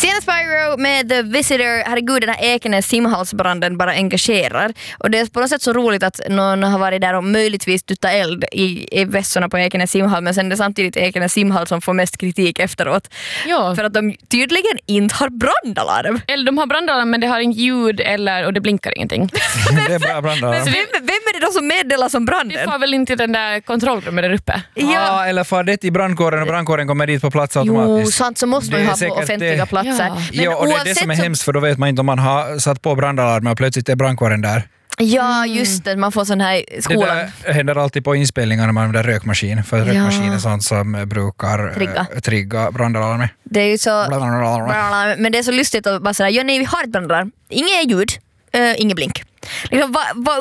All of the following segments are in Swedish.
Sienna Spyro med The Visitor. Herregud, den här Ekenäs simhalsbranden bara engagerar. Och det är på något sätt så roligt att någon har varit där och möjligtvis duttat eld i vässorna på Ekenäs simhall, men sen är det samtidigt Ekenäs simhall som får mest kritik efteråt. Ja. För att de tydligen inte har brandalarm. Eller de har brandalarm men det har inget ljud och det blinkar ingenting. Det är bra brandalarm. Vem är det då som meddelar som branden? Det får väl inte den där kontrollrummet där uppe. Ja, eller far det till brandkåren och brandkåren kommer dit på plats automatiskt. Jo, sant, så måste man ju ha på offentliga platser. Ja. Men Ja, och det är det som är hemskt, för då vet man inte om man har satt på brandalarm och plötsligt är brandkåren där. Ja, just det. Man får sån här i skolan. Det där händer alltid på inspelningar när man använder rökmaskin, för rökmaskin är sånt som brukar trigga brandalarm. Det är ju så... Men det är så lustigt att bara säga, ja nej, vi har ett brandalarm. Inget ljud, inget blink. Liksom,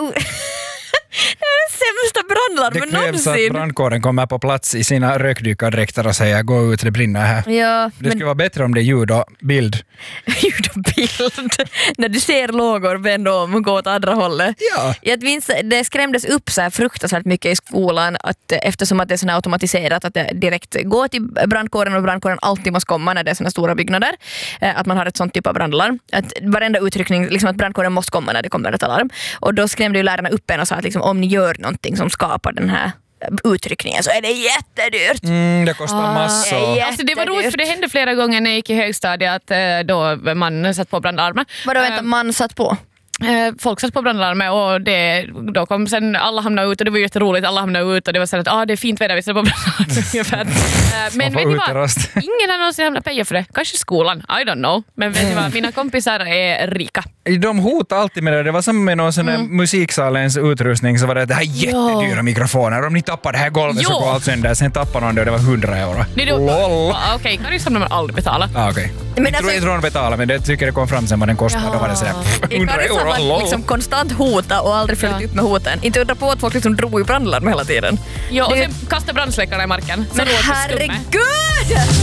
det är det sämsta brandlarmen någonsin. Det krävs att brandkåren kommer på plats i sina rökdykardräkter och säger gå ut, det brinner här. Ja, det skulle vara bättre om det är ljud och bild. Ljud och bild. När du ser lågor, vänd om och gå åt andra hållet. Ja. Jag minns, det skrämdes upp så här fruktansvärt mycket i skolan att, eftersom att det är så automatiserat att det direkt går till brandkåren och brandkåren alltid måste komma när det är såna stora byggnader. Att man har ett sånt typ av brandalarm. Att varenda utryckning, liksom att brandkåren måste komma när det kommer ett alarm. Och då skrämde ju lärarna upp en och sa att liksom, om ni gör någonting som skapar den här utryckningen så är det jättedyrt. Det kostar massor. Alltså det var roligt för det hände flera gånger när jag gick i högstadiet att då man satt på brandalarmen. Vadå vänta, man satt på? Folk satt på brandalarmet och då kom sen alla hamnade ut och det var jätteroligt, alla hamnade ut och det var så att det är fint väder, vi satt på brandalarmet ungefär. Men vet ni vad? Ingen har någonsin hamnat pengar för det. Kanske skolan, I don't know. Men vet ni vad? Mina kompisar är rika. De hotar alltid med det. Det var som med någon sån där musiksalens utrustning, så var det här jättedyra mikrofoner. Om ni tappar det här golvet så går allt sönder. Sen tappar någon det och det var 100 euro. LOL! Okej, kan du samla man aldrig betala? Okej. Jag tror inte de betalar, men det tycker det kom fram sen vad den kostar. Då var det sådär 100 euro. Liksom konstant hota och aldrig följt upp med hoten. Inte undra på att folk liksom drog i brandlarm hela tiden. Ja, och sen kastade brandsläckarna i marken. Men herregud!